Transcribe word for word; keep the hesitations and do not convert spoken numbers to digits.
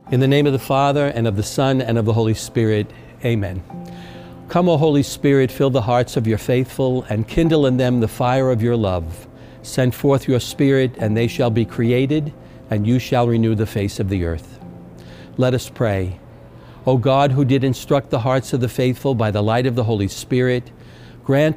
In the name of the Father, and of the Son, and of the Holy Spirit, amen. Come, O Holy Spirit, fill the hearts of your faithful, and kindle in them the fire of your love. Send forth your Spirit, and they shall be created, and you shall renew the face of the earth. Let us pray. O God, who did instruct the hearts of the faithful by the light of the Holy Spirit, grant